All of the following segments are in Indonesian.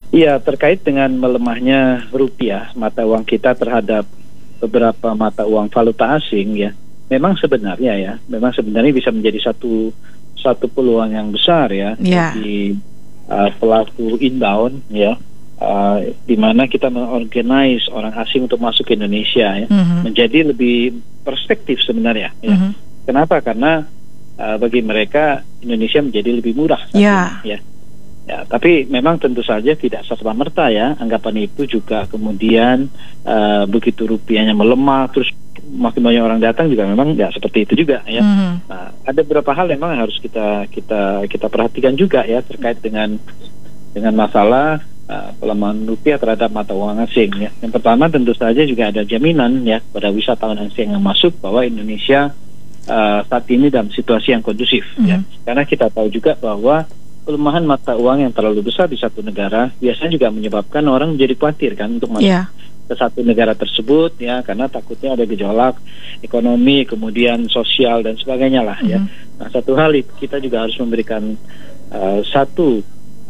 Iya, terkait dengan melemahnya rupiah, mata uang kita terhadap beberapa mata uang valuta asing ya, memang sebenarnya bisa menjadi satu peluang yang besar ya bagi pelaku inbound ya, di mana kita mengorganize orang asing untuk masuk ke Indonesia ya, menjadi lebih perspektif sebenarnya ya. Kenapa? Karena bagi mereka Indonesia menjadi lebih murah ya. Ya, tapi memang tentu saja tidak serta-merta ya anggapan itu juga kemudian begitu rupiahnya melemah terus makin banyak orang datang juga memang nggak seperti itu juga ya. Nah, ada beberapa hal memang harus kita perhatikan juga ya terkait dengan masalah pelemahan rupiah terhadap mata uang asing ya. Yang pertama tentu saja juga ada jaminan ya pada wisatawan asing yang masuk bahwa Indonesia saat ini dalam situasi yang kondusif ya. Karena kita tahu juga bahwa pelemahan mata uang yang terlalu besar di satu negara biasanya juga menyebabkan orang menjadi khawatir kan untuk masuk ke satu negara tersebut ya, karena takutnya ada gejolak ekonomi, kemudian sosial dan sebagainya lah ya. Nah, satu hal kita juga harus memberikan satu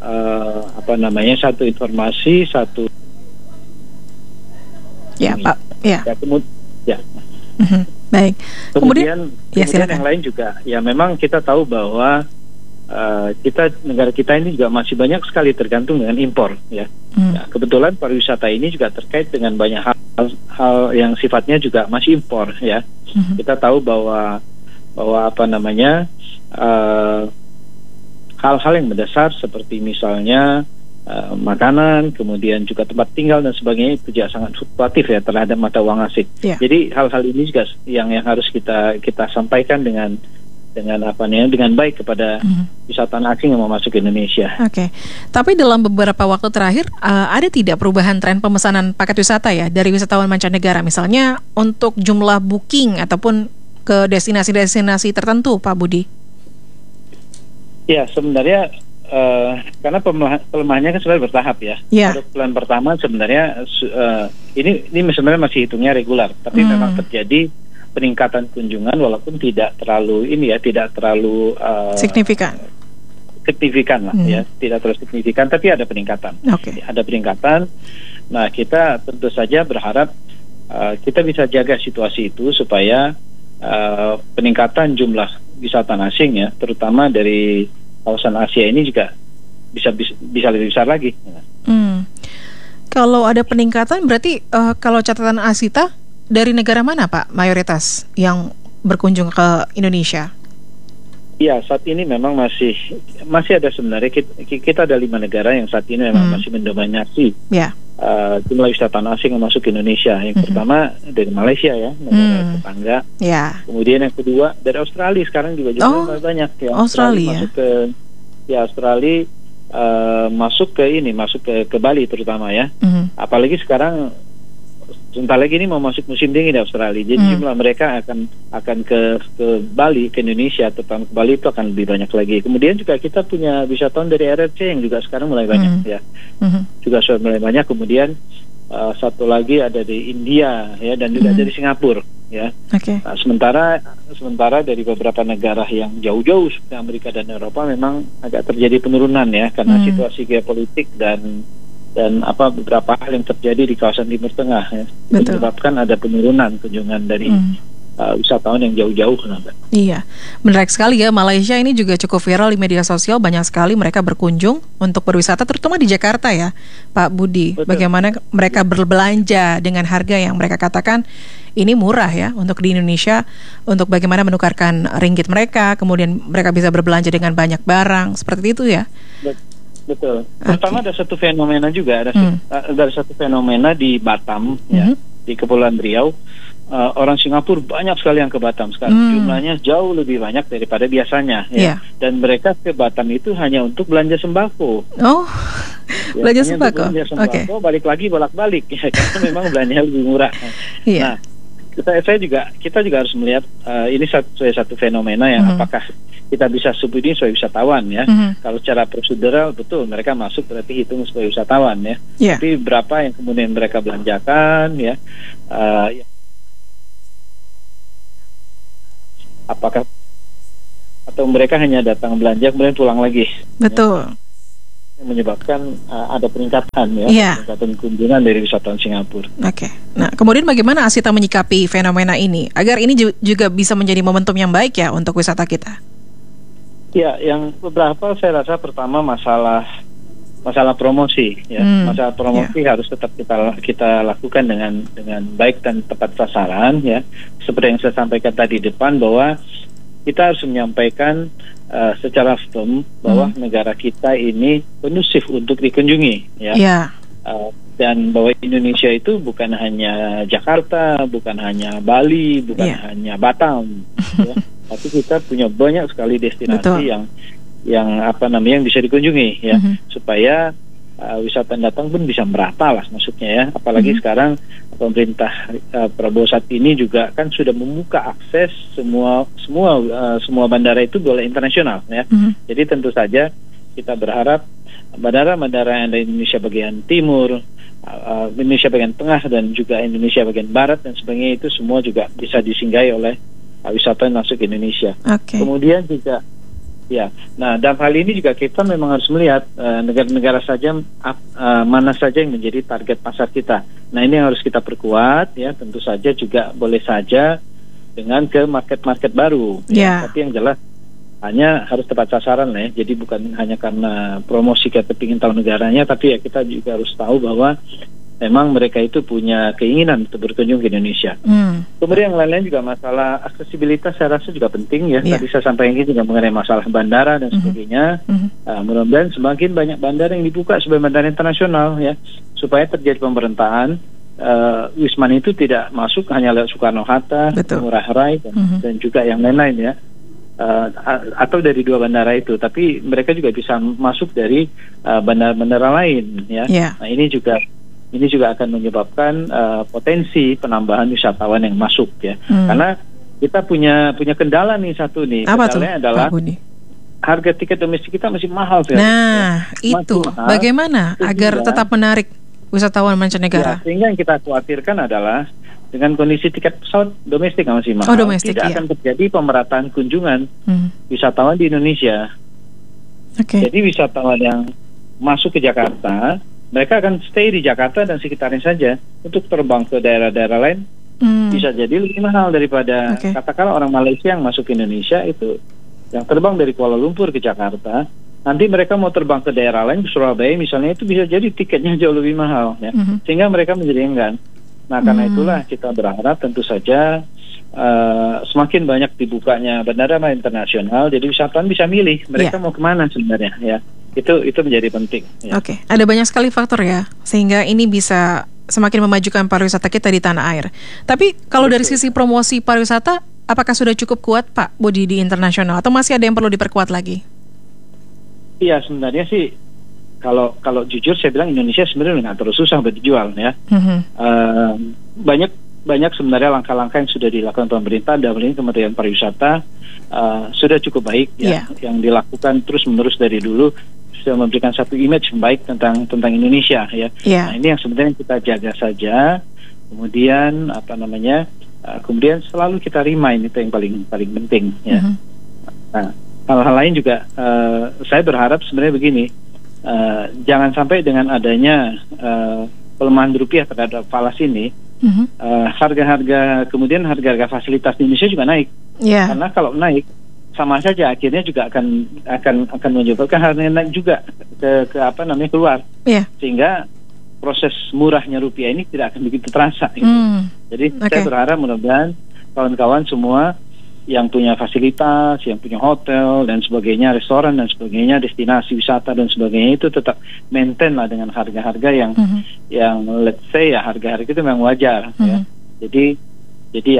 informasi Pak baik. Kemudian yang lain juga ya, memang kita tahu bahwa negara kita ini juga masih banyak sekali tergantung dengan impor ya. Ya, kebetulan pariwisata ini juga terkait dengan banyak hal yang sifatnya juga masih impor ya. Kita tahu bahwa hal-hal yang mendasar seperti misalnya makanan, kemudian juga tempat tinggal dan sebagainya itu juga sangat fluktuatif ya terhadap mata uang asing. Jadi hal-hal ini juga yang harus kita sampaikan dengan baik kepada wisatawan asing yang mau masuk ke Indonesia. Tapi dalam beberapa waktu terakhir ada tidak perubahan tren pemesanan paket wisata ya dari wisatawan mancanegara, misalnya untuk jumlah booking ataupun ke destinasi-destinasi tertentu, Pak Budi? Ya, sebenarnya karena pelemahannya kan sebenarnya bertahap ya. Untuk bulan pertama sebenarnya ini sebenarnya masih hitungnya regular, tapi memang terjadi peningkatan kunjungan walaupun tidak terlalu signifikan lah ya, tidak terlalu signifikan, tapi ada peningkatan. Ada peningkatan. Nah, kita tentu saja berharap kita bisa jaga situasi itu supaya peningkatan jumlah wisatawan asing ya, terutama dari kawasan Asia ini juga bisa lebih besar lagi. Kalau ada peningkatan berarti kalau catatan Asita dari negara mana Pak mayoritas yang berkunjung ke Indonesia? Iya, saat ini memang masih ada sebenarnya kita ada 5 negara yang saat ini memang masih mendominasi jumlah wisatawan asing yang masuk ke Indonesia. Yang pertama dari Malaysia ya, negara tetangga. Kemudian yang kedua dari Australia, sekarang juga banyak ya. Australia masuk ke Bali terutama ya. Apalagi sekarang sebentar lagi ini mau masuk musim dingin di Australia, jadi jumlah mereka akan ke Bali, ke Indonesia, terutama ke Bali itu akan lebih banyak lagi. Kemudian juga kita punya wisatawan dari RRC yang juga sekarang mulai banyak ya, juga sudah mulai banyak. Kemudian satu lagi ada di India ya, dan juga dari Singapura ya. Nah, sementara dari beberapa negara yang jauh-jauh seperti Amerika dan Eropa memang agak terjadi penurunan ya, karena situasi geopolitik dan beberapa hal yang terjadi di kawasan Timur Tengah ya, menyebabkan ada penurunan kunjungan dari wisatawan yang jauh-jauh. Iya, menarik sekali ya. Malaysia ini juga cukup viral di media sosial, banyak sekali mereka berkunjung untuk berwisata, terutama di Jakarta ya, Pak Budi. Bagaimana mereka berbelanja dengan harga yang mereka katakan ini murah ya untuk di Indonesia, untuk bagaimana menukarkan ringgit mereka, kemudian mereka bisa berbelanja dengan banyak barang, seperti itu ya. Betul. Pertama ada satu fenomena juga, ada satu fenomena di Batam ya, di Kepulauan Riau. Orang Singapura banyak sekali yang ke Batam sekarang. Jumlahnya jauh lebih banyak daripada biasanya ya. Dan mereka ke Batam itu hanya untuk belanja sembako. Belanja sembako. Balik lagi bolak-balik ya, karena memang belanjanya lebih murah. Nah, kita juga harus melihat ini satu fenomena yang apakah kita bisa sebut ini sebagai wisatawan ya. Kalau secara prosedural betul mereka masuk berarti hitung sebagai wisatawan ya. Tapi berapa yang kemudian mereka belanjakan ya, apakah atau mereka hanya datang belanja kemudian pulang lagi. Betul. yang menyebabkan ada peningkatan peningkatan kunjungan dari wisatawan Singapura. Oke. Nah, kemudian bagaimana Asita menyikapi fenomena ini agar ini juga bisa menjadi momentum yang baik ya untuk wisata kita? Ya, yang beberapa saya rasa pertama masalah promosi ya. Masalah promosi harus tetap kita lakukan dengan baik dan tepat sasaran ya. Seperti yang saya sampaikan tadi di depan bahwa kita harus menyampaikan secara firm bahwa negara kita ini kondusif untuk dikunjungi ya. Dan bahwa Indonesia itu bukan hanya Jakarta, bukan hanya Bali, bukan hanya Batam ya. Tapi kita punya banyak sekali destinasi yang bisa dikunjungi ya, supaya wisatawan datang pun bisa merata lah maksudnya ya. Apalagi sekarang pemerintah Prabowo saat ini juga kan sudah membuka akses semua bandara itu boleh internasional ya. Jadi tentu saja kita berharap bandara-bandara yang ada di Indonesia bagian timur, Indonesia bagian tengah dan juga Indonesia bagian barat dan sebagainya itu semua juga bisa disinggahi oleh wisatawan masuk ke Indonesia. Kemudian juga nah dalam hal ini juga kita memang harus melihat negara-negara saja mana saja yang menjadi target pasar kita. Nah ini yang harus kita perkuat ya. Tentu saja juga boleh saja dengan ke market-market baru ya. Tapi yang jelas hanya harus tepat sasaran ya. Jadi bukan hanya karena promosi kita ingin tahu negaranya, tapi ya kita juga harus tahu bahwa memang mereka itu punya keinginan untuk berkunjung ke Indonesia. Kemudian yang lain-lain juga masalah aksesibilitas saya rasa juga penting ya. Tadi saya sampaikan juga mengenai masalah bandara dan sebagainya. Mudah-mudahan semakin banyak bandara yang dibuka sebagai bandara internasional ya, supaya terjadi pemerintahan. Wisman itu tidak masuk hanya lewat Soekarno-Hatta, Ngurah Rai dan juga yang lain-lain ya. Atau dari dua bandara itu, tapi mereka juga bisa masuk dari bandara-bandara lain ya. Nah ini juga akan menyebabkan potensi penambahan wisatawan yang masuk ya. Karena kita punya kendala nih satu nih. Kendalanya adalah harga tiket domestik kita masih mahal. Nah, itu mahal. Bagaimana agar tetap menarik wisatawan mancanegara? Sehingga yang kita khawatirkan adalah dengan kondisi tiket pesawat domestik yang masih mahal, tidak akan terjadi pemerataan kunjungan wisatawan di Indonesia. Jadi wisatawan yang masuk ke Jakarta, mereka akan stay di Jakarta dan sekitarnya saja. Untuk terbang ke daerah-daerah lain bisa jadi lebih mahal daripada katakanlah orang Malaysia yang masuk ke Indonesia itu, yang terbang dari Kuala Lumpur ke Jakarta, nanti mereka mau terbang ke daerah lain, ke Surabaya misalnya, itu bisa jadi tiketnya jauh lebih mahal ya. Sehingga mereka menjadi enggan. Nah karena itulah kita berharap tentu saja semakin banyak dibukanya bandara internasional, jadi wisatawan bisa milih mereka mau kemana sebenarnya ya. Itu menjadi penting ya. Ada banyak sekali faktor ya, sehingga ini bisa semakin memajukan pariwisata kita di tanah air. Tapi kalau dari sisi promosi pariwisata, apakah sudah cukup kuat Pak Budi di internasional, atau masih ada yang perlu diperkuat lagi? Iya sebenarnya sih kalau jujur saya bilang Indonesia sebenarnya nggak terlalu susah buat dijual ya. Banyak sebenarnya langkah-langkah yang sudah dilakukan pemerintah dan Kementerian Pariwisata sudah cukup baik ya. Yang dilakukan terus-menerus dari dulu sudah memberikan satu image yang baik tentang Indonesia ya. Nah ini yang sebenarnya kita jaga saja. Kemudian kemudian selalu kita remind, itu yang paling penting ya. Nah hal-hal lain juga saya berharap sebenarnya begini, jangan sampai dengan adanya pelemahan rupiah terhadap falas ini, harga-harga fasilitas di Indonesia juga naik. Karena kalau naik sama saja akhirnya juga akan menyebabkan harganya naik juga keluar. Sehingga proses murahnya rupiah ini tidak akan begitu terasa gitu. Jadi saya berharap mudah-mudahan kawan-kawan semua yang punya fasilitas, yang punya hotel dan sebagainya, restoran dan sebagainya, destinasi wisata dan sebagainya itu tetap maintain lah dengan harga-harga yang let's say ya harga-harga itu memang wajar ya. Jadi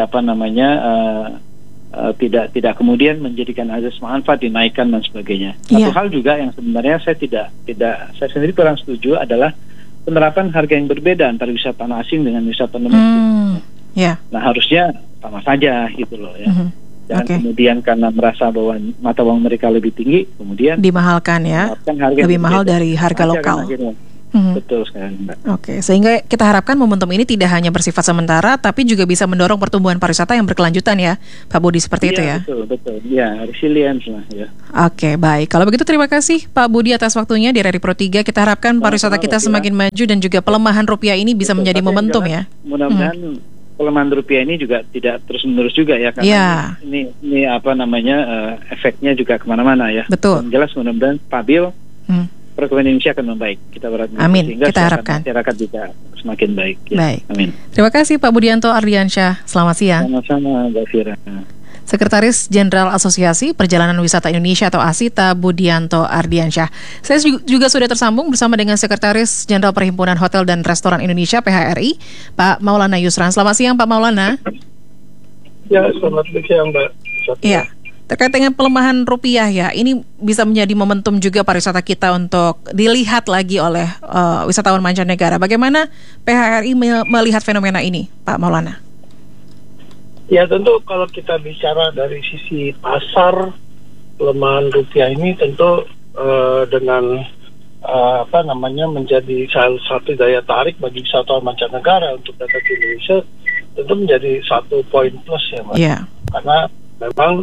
tidak kemudian menjadikan azas manfaat dinaikkan dan sebagainya. Satu hal juga yang sebenarnya saya sendiri kurang setuju adalah penerapan harga yang berbeda antara wisatawan asing dengan wisatawan domestik. Nah harusnya sama saja gitu loh ya. Dan kemudian karena merasa bahwa mata uang mereka lebih tinggi, kemudian dimahalkan ya, lebih mahal dari harga lokal. Betul sekali, Mbak. Oke, sehingga kita harapkan momentum ini tidak hanya bersifat sementara, tapi juga bisa mendorong pertumbuhan pariwisata yang berkelanjutan ya, Pak Budi, seperti itu ya? Betul. Ya, resilience lah ya. Oke, baik. Kalau begitu terima kasih Pak Budi atas waktunya di RRI Pro 3. Kita harapkan pariwisata kita semakin maju dan juga pelemahan rupiah ini bisa menjadi momentum ya. Mudah-mudahan pelemahan rupiah ini juga tidak terus-menerus juga ya, karena ini apa namanya efeknya juga kemana-mana ya. Betul. Yang jelas mudah-mudahan stabil. Perekonomian Indonesia akan membaik. Kita berharap amin. Sehingga kita harapkan masyarakat juga semakin baik. Ya. Baik. Amin. Terima kasih Pak Budianto Ardiansyah. Selamat siang. Sama-sama, Mbak Fira. Sekretaris Jenderal Asosiasi Perjalanan Wisata Indonesia atau ASITA Budianto Ardiansyah. Saya juga sudah tersambung bersama dengan Sekretaris Jenderal Perhimpunan Hotel dan Restoran Indonesia PHRI, Pak Maulana Yusran. Selamat siang Pak Maulana. Ya, selamat siang Mbak. Iya. Terkait dengan pelemahan rupiah ya, ini bisa menjadi momentum juga pariwisata kita untuk dilihat lagi oleh wisatawan mancanegara. Bagaimana PHRI melihat fenomena ini, Pak Maulana? Ya tentu kalau kita bicara dari sisi pasar, pelemahan rupiah ini tentu dengan menjadi salah satu daya tarik bagi wisatawan mancanegara untuk datang ke Indonesia, tentu menjadi satu poin plus ya Mbak. Yeah. Karena memang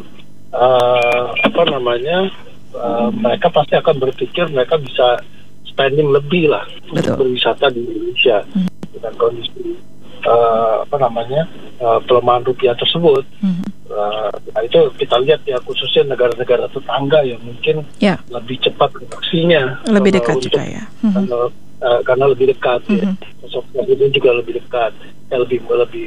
mereka pasti akan berpikir mereka bisa spending lebih lah untuk berwisata di Indonesia dengan kondisi pelemahan rupiah tersebut. Nah itu kita lihat ya, khususnya negara-negara tetangga yang mungkin lebih cepat reaksinya, lebih dekat juga ya, karena lebih dekat ya. Sosoknya ini juga lebih dekat, ya lebih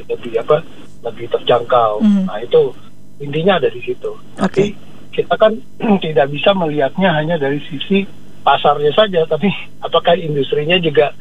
terjangkau. Nah itu intinya ada di situ. Tapi kita kan tidak bisa melihatnya hanya dari sisi pasarnya saja, tapi apakah industrinya juga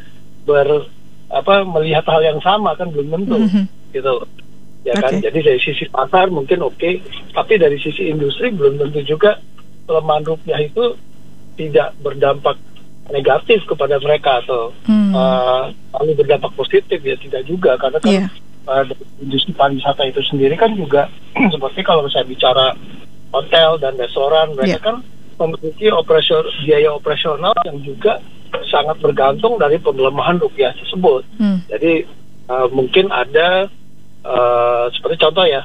melihat hal yang sama, kan belum tentu gitu ya kan. Jadi dari sisi pasar mungkin tapi dari sisi industri belum tentu juga pelemahan rupiah itu tidak berdampak negatif kepada mereka atau lalu berdampak positif ya, tidak juga, karena kan industri pariwisata itu sendiri kan juga seperti kalau saya bicara hotel dan restoran, mereka kan memiliki biaya operasional yang juga sangat bergantung dari pelemahan rupiah tersebut. Jadi mungkin ada seperti contoh ya,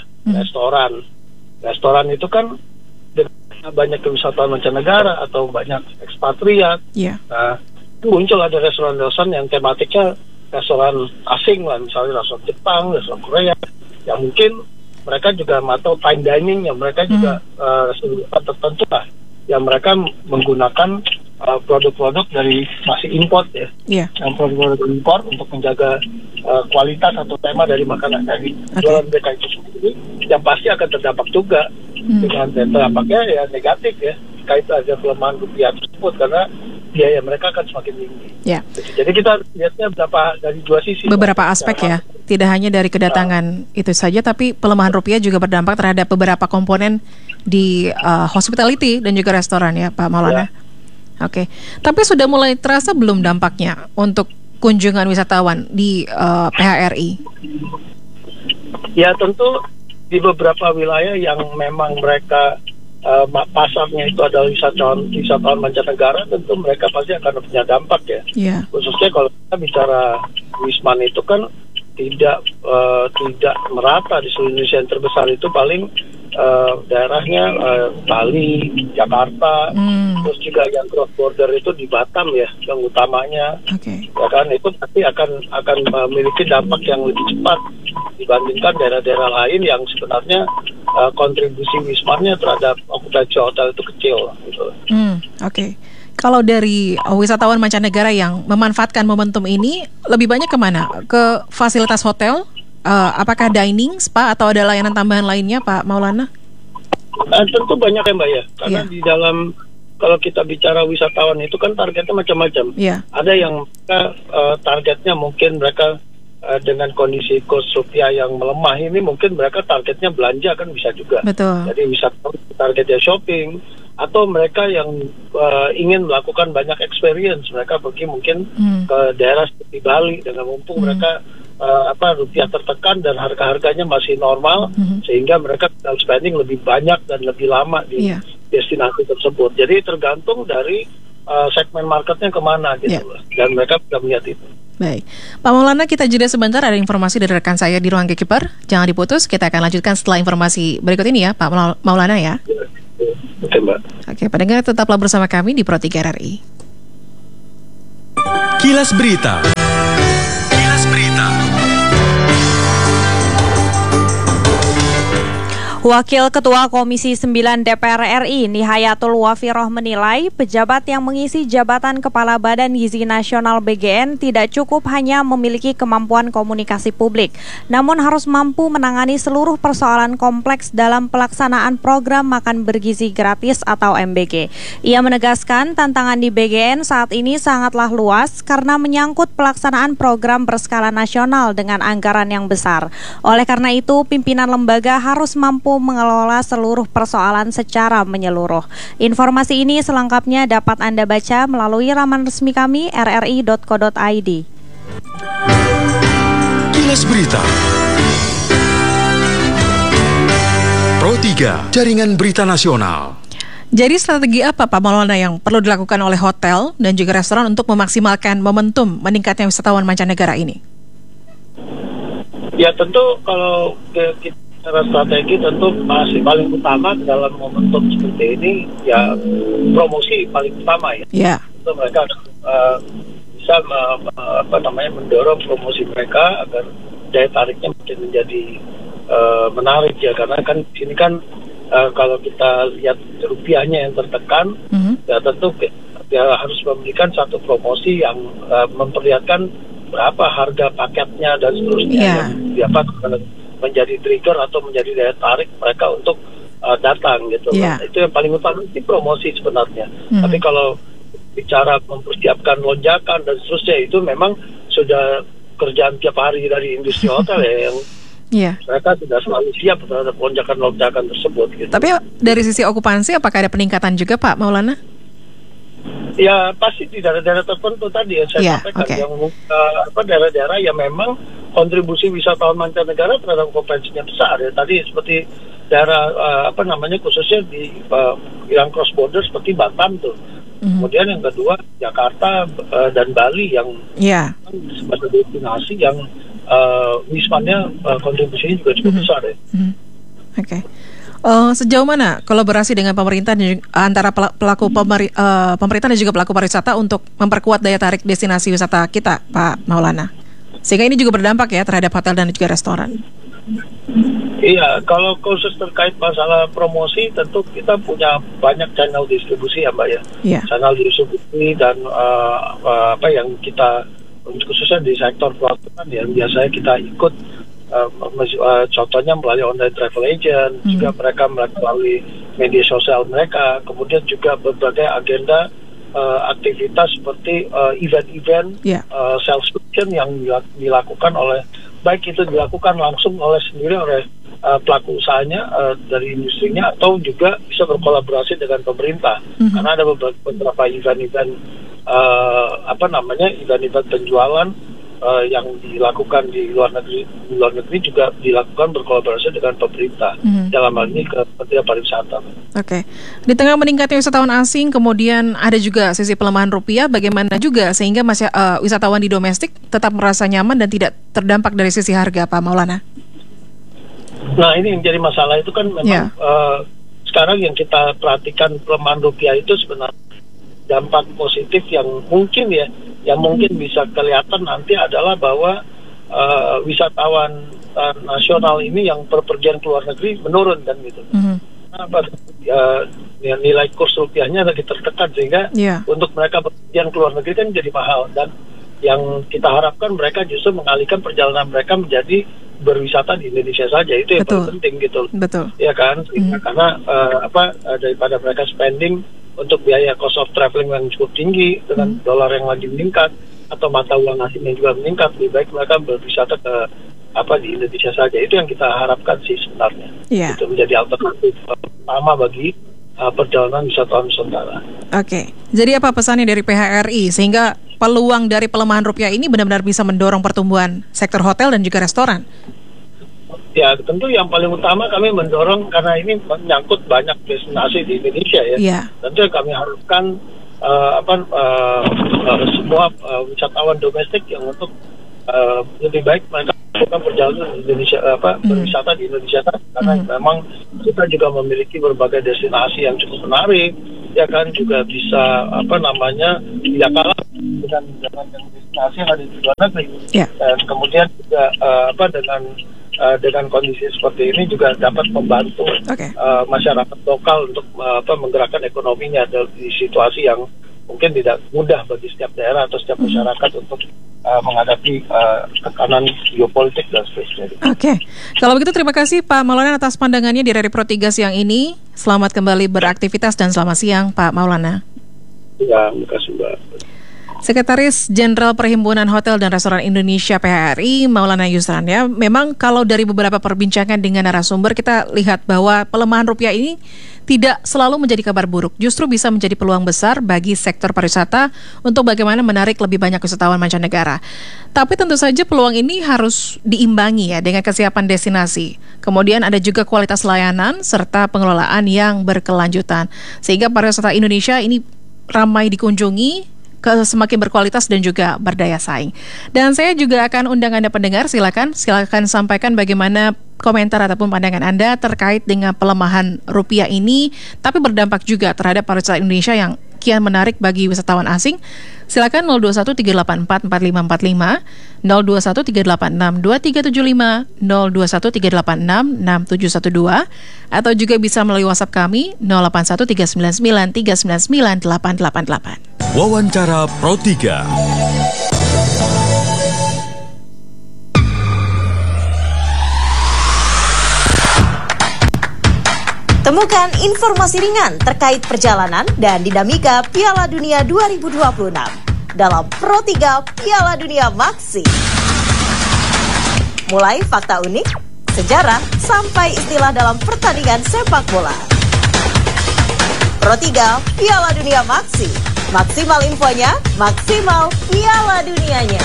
restoran itu kan dengan banyak wisatawan mancanegara atau banyak ekspatriat, muncul ada restoran-restoran yang tematiknya restoran asing lah, misalnya restoran Jepang, restoran Korea, yang mungkin mereka juga atau fine dining yang mereka juga restoran tertentu lah, yang mereka menggunakan produk-produk dari masih import ya, yang produk-produk impor untuk menjaga kualitas atau tema dari makanan dari jualan mereka itu sendiri, yang pasti akan terdampak juga dengan dampaknya ya negatif ya, kait ada pelemahan rupiah tersebut, karena biaya mereka akan semakin tinggi. Jadi kita lihatnya dari dua sisi. Beberapa aspek ya, tidak hanya dari kedatangan itu saja, tapi pelemahan rupiah juga berdampak terhadap beberapa komponen di hospitality dan juga restoran ya, Pak Maulana. Tapi sudah mulai terasa belum dampaknya untuk kunjungan wisatawan di PHRI? Ya tentu di beberapa wilayah yang memang mereka pasarnya itu adalah wisatawan mancanegara, tentu mereka pasti akan punya dampak ya. Khususnya kalau kita bicara Wisman itu kan tidak merata di seluruh Indonesia. Yang terbesar itu paling daerahnya Bali, Jakarta, terus juga yang cross border itu di Batam ya, yang utamanya. Ya kan, itu pasti akan memiliki dampak yang lebih cepat dibandingkan daerah-daerah lain yang sebenarnya kontribusi Wisman-nya terhadap okupansi hotel itu kecil gitu. Kalau dari wisatawan mancanegara yang memanfaatkan momentum ini lebih banyak kemana? Ke fasilitas hotel? Apakah dining, spa, atau ada layanan tambahan lainnya, Pak Maulana? Tentu banyak ya Mbak ya, karena di dalam kalau kita bicara wisatawan itu kan targetnya macam-macam. Ada yang targetnya mungkin mereka dengan kondisi kurs rupiah yang melemah ini, mungkin mereka targetnya belanja kan bisa juga. Jadi wisatawan targetnya shopping, atau mereka yang ingin melakukan banyak experience, mereka pergi mungkin ke daerah seperti Bali dengan mumpung mereka rupiah tertekan dan harga-harganya masih normal, sehingga mereka spending lebih banyak dan lebih lama di destinasi tersebut. Jadi tergantung dari segmen marketnya kemana gitu loh. Dan mereka sudah melihat itu. Baik, Pak Maulana, kita jeda sebentar, ada informasi dari rekan saya di ruang Gatekeeper. Jangan diputus, kita akan lanjutkan setelah informasi berikut ini ya, Pak Maulana ya. Oke, Mbak. Oke, pendengar tetaplah bersama kami di Pro 3 RRI. Kilas Berita. Kilas Berita. Wakil Ketua Komisi 9 DPR RI Nihayatul Wafiroh menilai pejabat yang mengisi jabatan Kepala Badan Gizi Nasional BGN tidak cukup hanya memiliki kemampuan komunikasi publik, namun harus mampu menangani seluruh persoalan kompleks dalam pelaksanaan program makan bergizi gratis atau MBG. Ia menegaskan tantangan di BGN saat ini sangatlah luas karena menyangkut pelaksanaan program berskala nasional dengan anggaran yang besar. Oleh karena itu, pimpinan lembaga harus mampu mengelola seluruh persoalan secara menyeluruh. Informasi ini selengkapnya dapat Anda baca melalui laman resmi kami rri.co.id. Kilas Berita. Pro 3, Jaringan Berita Nasional. Jadi strategi apa Pak Maulana yang perlu dilakukan oleh hotel dan juga restoran untuk memaksimalkan momentum meningkatnya wisatawan mancanegara ini? Ya tentu kalau kita secara strategi tentu masih paling utama dalam momentum seperti ini ya promosi paling utama ya. Yeah. Tentu mereka bisa mendorong promosi mereka agar daya tariknya mungkin menjadi menarik ya, karena kan ini kan kalau kita lihat rupiahnya yang tertekan, ya tentu ya harus memberikan satu promosi yang memperlihatkan berapa harga paketnya dan seterusnya yang dapat menjadi trigger atau menjadi daya tarik mereka untuk datang gitu. Itu yang paling utama di promosi sebenarnya. Tapi kalau bicara mempersiapkan lonjakan dan seterusnya, itu memang sudah kerjaan tiap hari dari industri hotel ya, yang mereka sudah selalu siap terhadap lonjakan-lonjakan tersebut gitu. Tapi dari sisi okupansi apakah ada peningkatan juga Pak Maulana? Ya pasti di daerah-daerah tertentu tadi yang saya sampaikan, yang daerah-daerah yang memang kontribusi wisatawan mancanegara terhadap okupansinya besar ya. Tadi seperti daerah khususnya di yang cross border seperti Batam tuh. Kemudian yang kedua Jakarta dan Bali yang sebagai destinasi yang wismannya kontribusinya juga cukup besar ya. Oke. Sejauh mana kolaborasi dengan pemerintah antara pelaku pemerintah dan juga pelaku pariwisata untuk memperkuat daya tarik destinasi wisata kita, Pak Maulana? Sehingga ini juga berdampak ya terhadap hotel dan juga restoran. Iya, kalau khusus terkait masalah promosi, tentu kita punya banyak channel distribusi ya Mbak ya. Channel distribusi dan yang kita khususnya di sektor pelaksanaan yang biasanya kita ikut. Contohnya melalui online travel agent, juga mereka melalui media sosial mereka, kemudian juga berbagai agenda aktivitas seperti event-event sales pitching yang dilakukan oleh, baik itu dilakukan langsung oleh pelaku usahanya dari industrinya, atau juga bisa berkolaborasi dengan pemerintah, karena ada beberapa event-event event-event penjualan yang dilakukan di luar negeri juga dilakukan berkolaborasi dengan pemerintah, dalam hal ini Kementerian Pariwisata. Oke. Di tengah meningkatnya wisatawan asing, kemudian ada juga sisi pelemahan rupiah, bagaimana juga sehingga wisatawan di domestik tetap merasa nyaman dan tidak terdampak dari sisi harga, Pak Maulana? Nah, ini yang jadi masalah itu kan memang sekarang yang kita perhatikan pelemahan rupiah itu sebenarnya dampak positif yang mungkin bisa kelihatan nanti adalah bahwa wisatawan nasional ini yang berpergian ke luar negeri menurun dan gitu. Nilai kurs rupiahnya lagi tertekan sehingga untuk mereka berpergian ke luar negeri kan jadi mahal, dan yang kita harapkan mereka justru mengalihkan perjalanan mereka menjadi berwisata di Indonesia saja. Itu yang paling penting gitu. Betul. Ya kan? Karena daripada mereka spending untuk biaya cost of traveling yang cukup tinggi dengan dolar yang lagi meningkat atau mata uang asing yang juga meningkat, lebih baik mereka berwisata ke di Indonesia saja. Itu yang kita harapkan sih sebenarnya. Itu menjadi alternatif utama bagi perjalanan wisatawan Nusantara. Oke. Jadi apa pesannya dari PHRI sehingga peluang dari pelemahan rupiah ini benar-benar bisa mendorong pertumbuhan sektor hotel dan juga restoran? Ya, tentu yang paling utama kami mendorong, karena ini menyangkut banyak destinasi di Indonesia ya. Tentu yang kami harapkan semua wisatawan domestik yang untuk lebih baik mereka melakukan perjalanan di Indonesia, berwisata di Indonesia, karena memang kita juga memiliki berbagai destinasi yang cukup menarik, ya kan, juga bisa tidak kalah dengan destinasi yang ada di luar negeri. Dan kemudian juga dengan kondisi seperti ini juga dapat membantu masyarakat lokal untuk menggerakkan ekonominya di situasi yang mungkin tidak mudah bagi setiap daerah atau setiap masyarakat untuk menghadapi tekanan geopolitik dan sebagainya. Kalau begitu terima kasih Pak Maulana atas pandangannya di RRI Pro 3 siang ini. Selamat kembali beraktivitas dan selamat siang Pak Maulana. Ya, terima kasih Mbak. Sekretaris Jenderal Perhimpunan Hotel dan Restoran Indonesia PHRI, Maulana Yusran, ya. Memang kalau dari beberapa perbincangan dengan narasumber kita lihat bahwa pelemahan rupiah ini tidak selalu menjadi kabar buruk, justru bisa menjadi peluang besar bagi sektor pariwisata untuk bagaimana menarik lebih banyak wisatawan mancanegara. Tapi tentu saja peluang ini harus diimbangi ya dengan kesiapan destinasi. Kemudian ada juga kualitas layanan serta pengelolaan yang berkelanjutan. Sehingga pariwisata Indonesia ini ramai dikunjungi, semakin berkualitas dan juga berdaya saing. Dan saya juga akan undang Anda pendengar, silakan sampaikan bagaimana komentar ataupun pandangan Anda terkait dengan pelemahan rupiah ini, tapi berdampak juga terhadap pariwisata Indonesia yang kian menarik bagi wisatawan asing. Silakan 0213844545, 0213862375, 0213866712, atau juga bisa melalui WhatsApp kami 081399399888. Wawancara Pro 3. Temukan informasi ringan terkait perjalanan dan dinamika Piala Dunia 2026 dalam Pro 3 Piala Dunia Maxi. Mulai fakta unik, sejarah, sampai istilah dalam pertandingan sepak bola. Pro 3 Piala Dunia Maxi. Maksimal infonya, maksimal Piala Dunianya.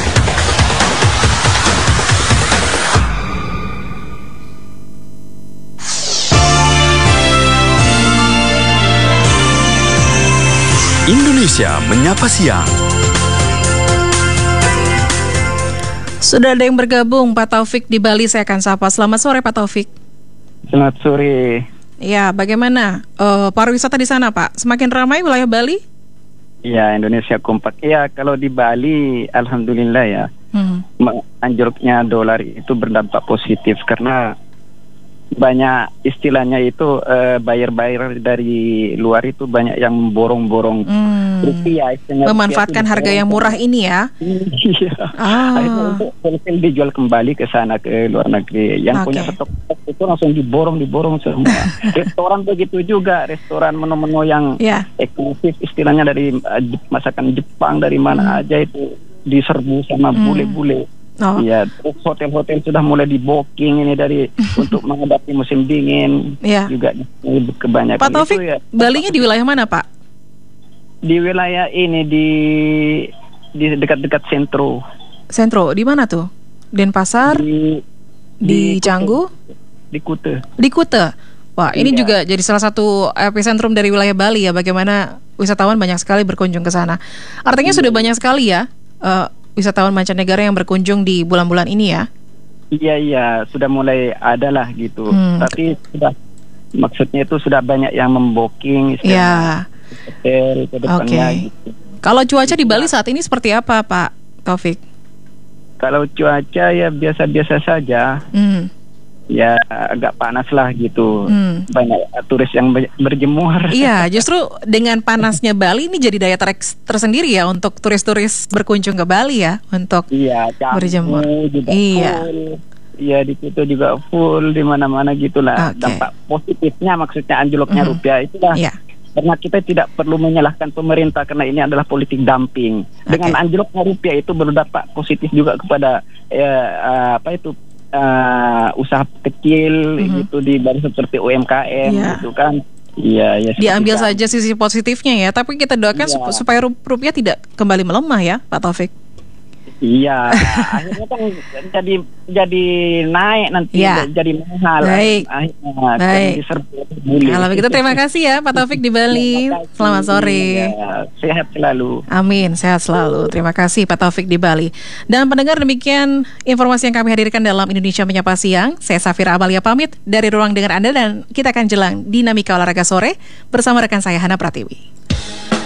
Indonesia Menyapa Siang. Sudah ada yang bergabung, Pak Taufik di Bali, saya akan sapa. Selamat sore Pak Taufik. Selamat sore. Ya, bagaimana pariwisata di sana Pak? Semakin ramai wilayah Bali? Ya, Indonesia kompak. Ya, kalau di Bali, alhamdulillah ya, anjloknya dolar itu berdampak positif karena banyak istilahnya itu buyer dari luar itu banyak yang borong-borong rupiah. Memanfaatkan rupiah harga yang murah ini ya? Iya. Akhirnya untuk dijual kembali ke sana, ke luar negeri. Yang punya stok itu langsung diborong semua. Restoran begitu juga, restoran menu-menu yang eksklusif istilahnya dari masakan Jepang dari mana aja itu diserbu sama bule-bule. Iya, hotel-hotel sudah mulai di booking ini dari untuk menghadapi musim dingin juga kebanyakan. Pak Taufik, ya. Balinya di wilayah mana Pak? Di wilayah ini di dekat-dekat Sentro. Sentro, di mana tuh? Denpasar? Di Canggu? Di Kuta. Di Kuta. Wah, ini juga jadi salah satu epicentrum dari wilayah Bali ya. Bagaimana wisatawan banyak sekali berkunjung ke sana. Artinya sudah banyak sekali ya wisatawan mancanegara yang berkunjung di bulan-bulan ini ya? Iya, sudah mulai ada lah gitu. Tapi maksudnya itu sudah banyak yang membooking hotel ke depannya gitu. Kalau cuaca di Bali saat ini seperti apa Pak Taufik? Kalau cuaca ya biasa-biasa saja. Ya agak panas lah gitu. Banyak turis yang berjemur. Iya, justru dengan panasnya Bali ini jadi daya tarik tersendiri ya untuk turis-turis berkunjung ke Bali ya untuk berjemur. Juga full. Iya, di situ juga full di mana-mana gitulah. Dampak positifnya maksudnya anjloknya rupiah itulah. Karena kita tidak perlu menyalahkan pemerintah karena ini adalah politik dumping. Dengan anjloknya rupiah itu berdampak positif juga kepada usaha kecil gitu di baris seperti UMKM gitu kan. Iya. Diambil saja sisi positifnya ya, tapi kita doakan supaya rupiah tidak kembali melemah ya, Pak Taufik. Iya, akhirnya kan jadi naik nanti, jadi mahal. Baik. Kalau begitu terima kasih ya Pak Taufik di Bali. Selamat sore. Ya, sehat selalu. Amin, sehat selalu. Terima kasih Pak Taufik di Bali. Dan pendengar, demikian informasi yang kami hadirkan dalam Indonesia Menyapa Siang. Saya Safira Amalia pamit dari ruang dengar Anda dan kita akan jelang dinamika olahraga sore bersama rekan saya Hana Pratiwi.